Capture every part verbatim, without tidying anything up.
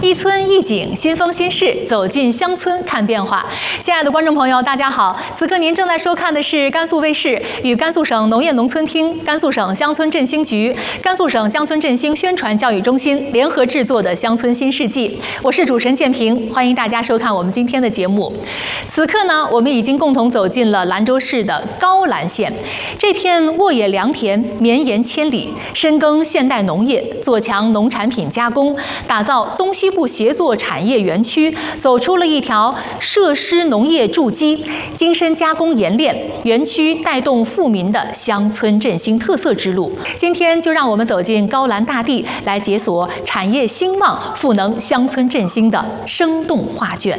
一村一景，新风新事，走进乡村看变化。亲爱的观众朋友，大家好！此刻您正在收看的是甘肃卫视与甘肃省农业农村厅、甘肃省乡村振兴局、甘肃省乡村振兴宣传教育中心联合制作的《乡村新世纪》。我是主持人建平，欢迎大家收看我们今天的节目。此刻呢，我们已经共同走进了兰州市的高兰县，这片沃野良田绵延千里，深耕现代农业，做强农产品加工，打造东西部协作产业园区，走出了一条设施农业筑基、精深加工冶炼、园区带动富民的乡村振兴特色之路。今天就让我们走进高兰大地，来解锁产业兴旺、赋能乡村振兴的生动画卷。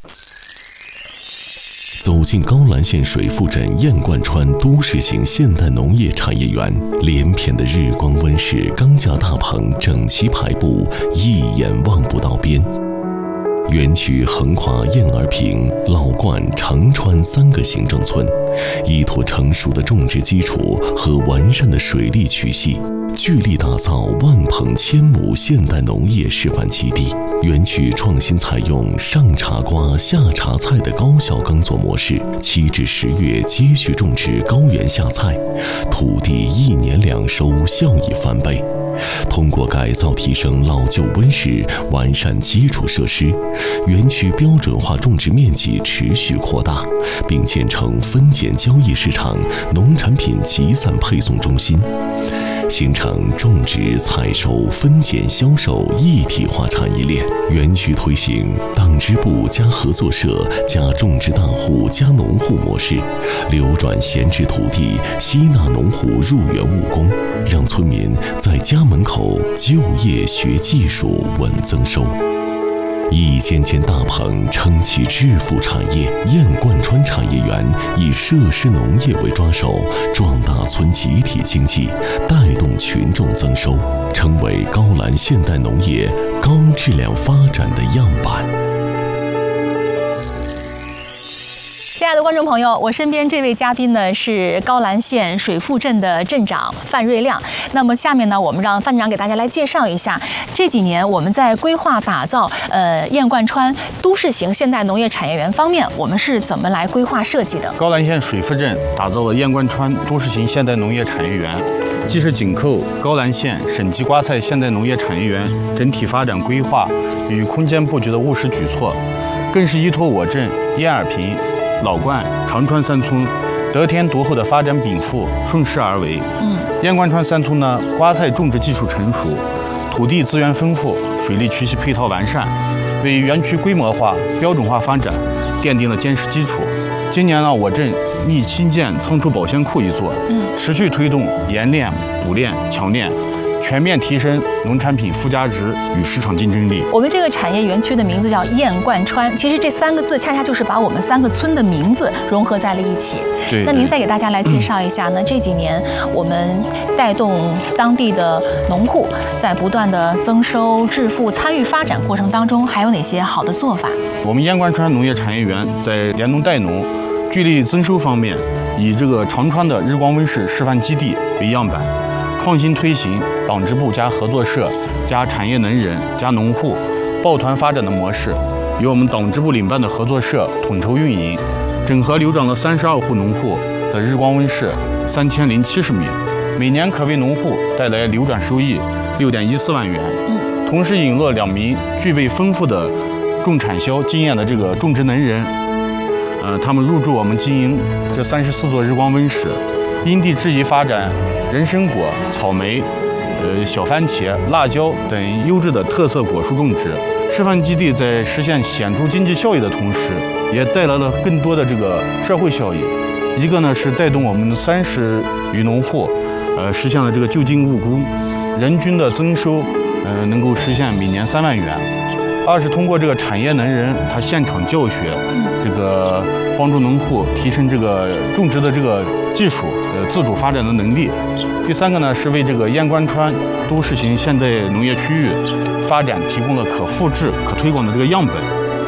走进高兰县水富镇燕冠川都市型现代农业产业园，连片的日光温室钢架大棚整齐排布，一眼望不到边。园区横跨燕儿坪、老灌、长川三个行政村，依托成熟的种植基础和完善的水利渠系，聚力打造万棚千亩现代农业示范基地。园区创新采用上茶瓜、下茶菜的高效耕作模式，七至十月接续种植高原夏菜，土地一年两收，效益翻倍。通过改造提升老旧温室，完善基础设施，园区标准化种植面积持续扩大，并建成分拣交易市场、农产品集散配送中心，形成种植、采收、分拣、销售一体化产业链。园区推行党支部加合作社加种植大户加农户模式，流转闲置土地，吸纳农户入园务工，让村民在家门口就业学技术，稳增收。一间间大棚撑起致富产业。燕冠川产业园以设施农业为抓手，壮大村集体经济，带动群众增收，成为高兰现代农业高质量发展的样板。 亲爱的观众朋友，我身边这位嘉宾呢是高兰县水富镇的镇长范瑞亮。那么下面呢，我们让范镇长给大家来介绍一下这几年我们在规划打造呃燕冠川都市型现代农业产业园方面，我们是怎么来规划设计的。 高兰县水富镇打造了燕冠川都市型现代农业产业园，既是紧扣高兰县省级瓜菜现代农业产业园整体发展规划与空间布局的务实举措，更是依托我镇燕儿坪、老灌、长川三村得天独厚的发展禀赋，顺势而为。嗯，燕冠川三村呢，瓜菜种植技术成熟，土地资源丰富，水利渠系配套完善，为园区规模化、标准化发展奠定了坚实基础。今年呢，我镇拟新建仓储保鲜库一座，嗯，持续推动冶炼、补炼、强炼，全面提升农产品附加值与市场竞争力。 我们这个产业园区的名字叫燕冠川，其实这三个字恰恰就是把我们三个村的名字融合在了一起。 对， 那您再给大家来介绍一下呢？这几年我们带动当地的农户在不断的增收致富、参与发展过程当中，还有哪些好的做法？ 我们燕冠川农业产业园在联农带农、聚力增收方面，以这个长川的日光温室示范基地为样板，创新推行党支部加合作社加产业能人加农户抱团发展的模式，由我们党支部领办的合作社统筹运营，整合流转了三十二户农户的日光温室三千零七十米，每年可为农户带来流转收益六点一四万元。同时引入两名具备丰富的种产销经验的这个种植能人，呃，他们入驻我们经营这三十四座日光温室，因地制宜发展人参果、草莓、呃小番茄、辣椒等优质的特色果树种植。示范基地在实现显著经济效益的同时，也带来了更多的这个社会效益。一个呢是带动我们的三十余农户，呃实现了这个就近务工，人均的增收，呃能够实现每年三万元。二是通过这个产业能人，他现场教学，这个帮助农户提升这个种植的这个技术，呃，自主发展的能力。第三个呢，是为这个燕冠川都市型现代农业区域发展提供了可复制、可推广的这个样本。